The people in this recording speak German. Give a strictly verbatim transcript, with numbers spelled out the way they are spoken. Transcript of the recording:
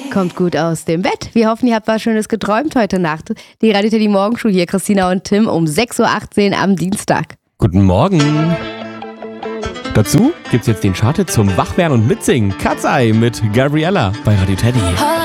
Kommt gut aus dem Bett. Wir hoffen, ihr habt was Schönes geträumt heute Nacht. Die Radio Teddy Morgenshow hier, Christina und Tim um sechs Uhr achtzehn am Dienstag. Guten Morgen. Dazu gibt's jetzt den Chart zum Wachwerden und Mitsingen. Katzei mit Gabriella bei Radio Teddy.